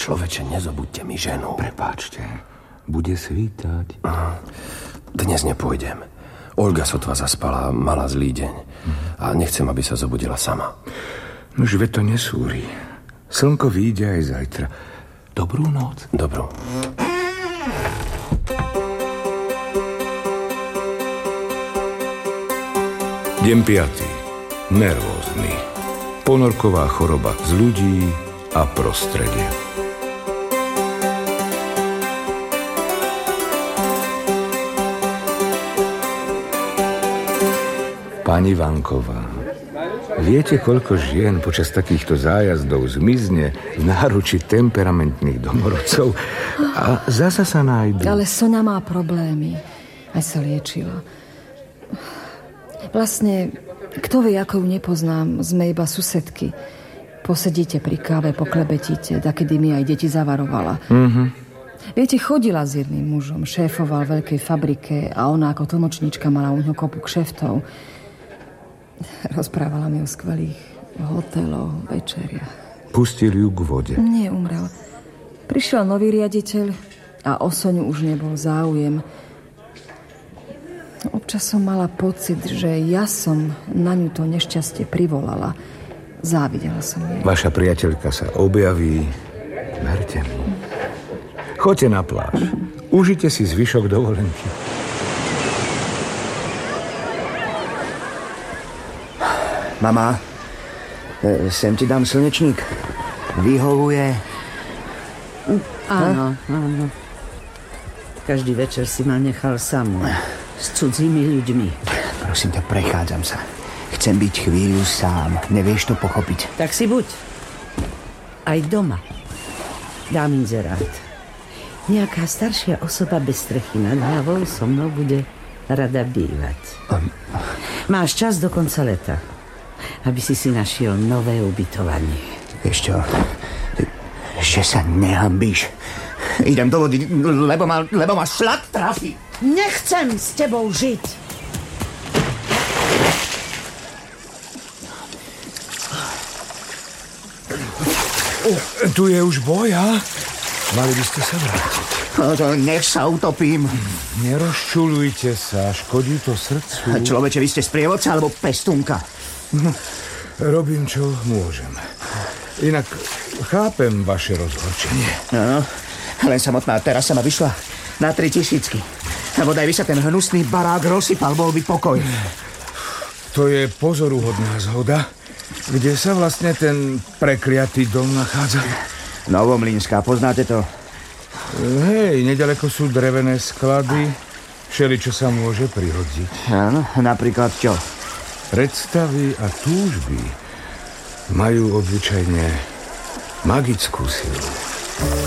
Človeče, nezobudte mi ženu. Prepáčte, bude svítať. Dnes nepôjdem. Olga sotva zaspala, mala zlý deň. A nechcem, aby sa zobudila sama. Nož veď to nesúri. Slnko vyjde aj zajtra. Dobrú noc. Dobrú. Deň 5. Nervózny. Ponorková choroba z ľudí a prostredia. Pani Vanková, viete, koľko žien počas takýchto zájazdov zmizne v náruči temperamentných domorodcov a zasa sa nájdu? Ale Soňa má problémy. Aj sa liečila. Vlastne, kto vie, ako ju nepoznám, sme iba susedky. Posedíte pri káve, poklebetíte, dakedy mi aj deti zavarovala. Viete, chodila s jedným mužom, šéfoval v veľkej fabrike a ona ako tlmočníčka mala u ňo kopu kšeftov. Rozprávala mi o skvelých hoteloch, večeriach. Pustil ju k vode? Nie, umrel. Prišiel nový riaditeľ a o Soňu už nebol záujem. Občas som mala pocit, že ja som na ňu to nešťastie privolala. Závidela som jej. Vaša priateľka sa objaví. Verte mi. Choďte na pláž. Užite si zvyšok dovolenky. Mama, sem ti dám slnečník. Vyhovuje? Áno. Každý večer si ma nechal samú. S cudzými ľuďmi. Prosím ťa, prechádzam sa. Chcem byť chvíľu sám. Nevieš to pochopiť? Tak si buď. Aj doma. Dám inzerát. Nejaká staršia osoba bez strechy nad hlavou so mnou bude rada bývať. Máš čas do konca leta, aby si našiel nové ubytovanie. Vieš čo? Že sa nehambíš. Idem do vody, lebo ma šlak trafi. Nechcem s tebou žiť. Tu je už boja. Mali by ste sa vrátiť. Nech sa utopím. Nerozčuľujte sa, škodí to srdcu. Človeče, vy ste sprievodca alebo pestunka? Robím, čo môžem. Inak chápem vaše rozhorčenie. No, len samotná terasa ma vyšla na 3000. A bodaj by sa ten hnusný barák rozsypal, bol by pokoj. To je pozoruhodná zhoda. Kde sa vlastne ten prekliatý dom nachádza? Novomlýnská, poznáte to? Hej, nedaleko sú drevené sklady. Všeličo sa môže prihodiť. Áno, napríklad čo? Predstavy a túžby majú obyčajne magickú silu.